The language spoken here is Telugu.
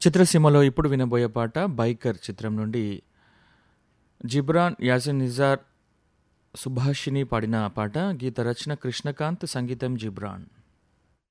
చిత్రసీమలో ఇప్పుడు వినబోయే పాట 'బైకర్' చిత్రం నుండి జిబ్రాన్, యాసిన్ నిజార్, సుభాషిణి పాడిన పాట. గీత రచన కృష్ణకాంత్, సంగీతం జిబ్రాన్.